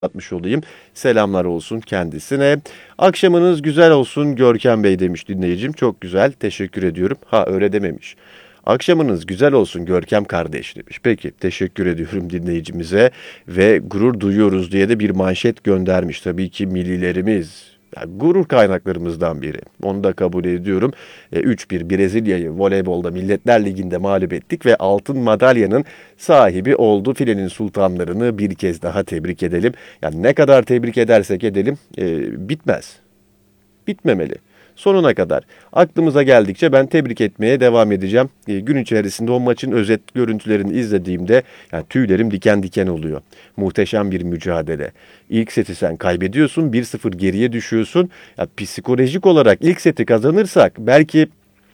atmış olayım. Selamlar olsun kendisine. Akşamınız güzel olsun Görkem Bey demiş dinleyicim. Çok güzel. Teşekkür ediyorum. Ha öyle dememiş. Akşamınız güzel olsun Görkem kardeş demiş. Peki teşekkür ediyorum dinleyicimize ve gurur duyuyoruz diye de bir manşet göndermiş. Tabii ki millilerimiz. Yani gurur kaynaklarımızdan biri. Onu da kabul ediyorum. 3-1 Brezilya'yı voleybolda Milletler Ligi'nde mağlup ettik ve altın madalyanın sahibi oldu. Filenin sultanlarını bir kez daha tebrik edelim. Yani ne kadar tebrik edersek edelim bitmez. Bitmemeli. Sonuna kadar. Aklımıza geldikçe ben tebrik etmeye devam edeceğim. Gün içerisinde o maçın özet görüntülerini izlediğimde yani tüylerim diken diken oluyor. Muhteşem bir mücadele. İlk seti sen kaybediyorsun, 1-0 geriye düşüyorsun. Ya, psikolojik olarak ilk seti kazanırsak belki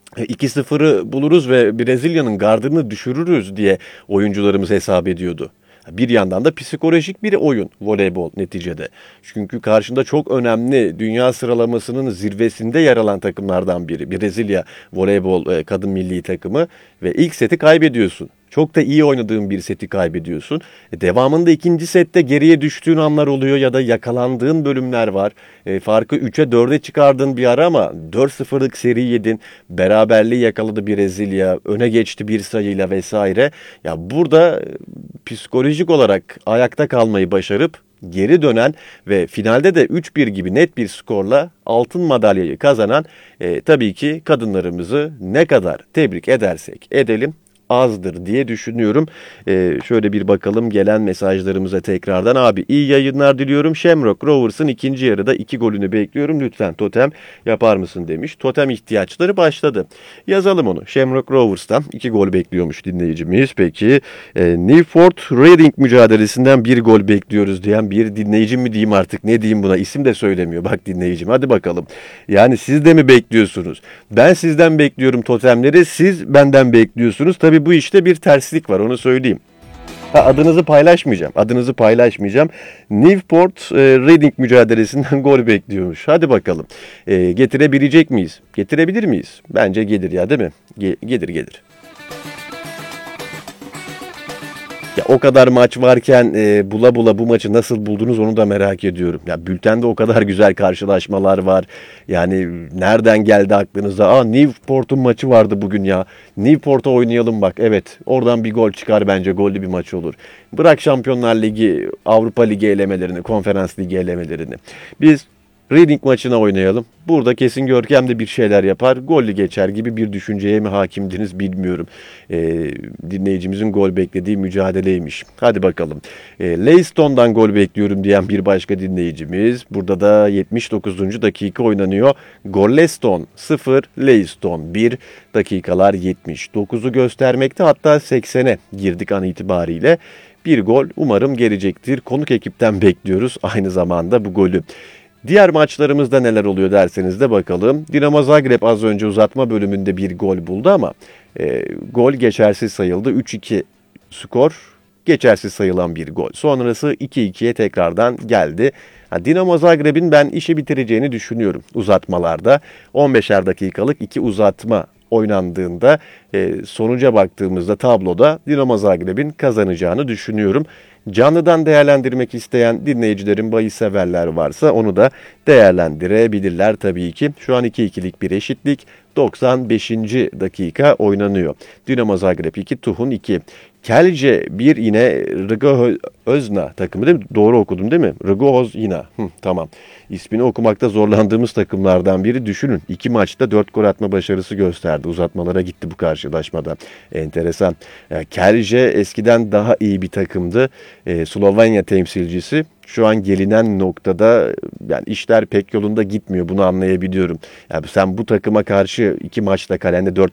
2-0'ı buluruz ve Brezilya'nın gardını düşürürüz diye oyuncularımız hesap ediyordu. Bir yandan da psikolojik bir oyun voleybol neticede. Çünkü karşında çok önemli dünya sıralamasının zirvesinde yer alan takımlardan biri. Brezilya voleybol kadın milli takımı ve ilk seti kaybediyorsun. Çok da iyi oynadığın bir seti kaybediyorsun. Devamında ikinci sette geriye düştüğün anlar oluyor ya da yakalandığın bölümler var. Farkı 3'e 4'e çıkardın bir ara ama 4-0'lık seri yedin. Beraberliği yakaladı Brezilya. Öne geçti bir sayıyla vesaire. Ya burada psikolojik olarak ayakta kalmayı başarıp geri dönen ve finalde de 3-1 gibi net bir skorla altın madalyayı kazanan tabii ki kadınlarımızı ne kadar tebrik edersek edelim azdır diye düşünüyorum. Şöyle bir bakalım gelen mesajlarımıza tekrardan. Abi iyi yayınlar diliyorum. Shamrock Rovers'ın ikinci yarıda 2 golünü bekliyorum. Lütfen totem yapar mısın demiş. Totem ihtiyaçları başladı. Yazalım onu. Shamrock Rovers'tan 2 gol bekliyormuş dinleyicimiz. Peki Newport Reading mücadelesinden 1 gol bekliyoruz diyen bir dinleyicim mi diyeyim artık ne diyeyim buna isim de söylemiyor. Bak dinleyicim hadi bakalım. Yani siz de mi bekliyorsunuz? Ben sizden bekliyorum totemleri. Siz benden bekliyorsunuz. Tabii bu işte bir terslik var onu söyleyeyim. Adınızı paylaşmayacağım. Adınızı paylaşmayacağım. Newport Reading mücadelesinden gol bekliyormuş. Hadi bakalım. Getirebilecek miyiz? Getirebilir miyiz? Bence gelir ya değil mi? Gelir. Ya o kadar maç varken bula bula bu maçı nasıl buldunuz onu da merak ediyorum. Ya bültende o kadar güzel karşılaşmalar var. Yani nereden geldi aklınıza? Newport'un maçı vardı bugün ya. Newport'a oynayalım bak. Evet oradan bir gol çıkar bence. Gollü bir maç olur. Bırak Şampiyonlar Ligi, Avrupa Ligi elemelerini, Konferans Ligi elemelerini. Biz Reading maçına oynayalım. Burada kesin Görkem de bir şeyler yapar. Gollü geçer gibi bir düşünceye mi hakimdiniz bilmiyorum. Dinleyicimizin gol beklediği mücadeleymiş. Hadi bakalım. Leystone'dan gol bekliyorum diyen bir başka dinleyicimiz. Burada da 79. dakika oynanıyor. Gollestone 0, Leystone 1. Dakikalar 79'u göstermekte. Hatta 80'e girdik an itibariyle. Bir gol umarım gelecektir. Konuk ekipten bekliyoruz aynı zamanda bu golü. Diğer maçlarımızda neler oluyor derseniz de bakalım. Dinamo Zagreb az önce uzatma bölümünde bir gol buldu ama gol geçersiz sayıldı. 3-2 skor geçersiz sayılan bir gol. Sonrası 2-2'ye tekrardan geldi. Dinamo Zagreb'in ben işi bitireceğini düşünüyorum uzatmalarda. 15'er dakikalık 2 uzatma oynandığında sonuca baktığımızda tabloda Dinamo Zagreb'in kazanacağını düşünüyorum. Canlıdan değerlendirmek isteyen dinleyicilerin bahis severler varsa onu da değerlendirebilirler tabii ki. Şu an 2-2'lik bir eşitlik. 95. dakika oynanıyor. Dinamo Zagreb 2, Tuhun 2. Kelce 1 yine Riga Özna takımı değil mi? Doğru okudum değil mi? Riga Özna. Tamam. İsmini okumakta zorlandığımız takımlardan biri. Düşünün 2 maçta 4 gol atma başarısı gösterdi. Uzatmalara gitti bu karşılaşmada. Enteresan. Kelce eskiden daha iyi bir takımdı. Slovenya temsilcisi. Şu an gelinen noktada yani işler pek yolunda gitmiyor. Bunu anlayabiliyorum. Yani sen bu takıma karşı 2 maçta kalende 4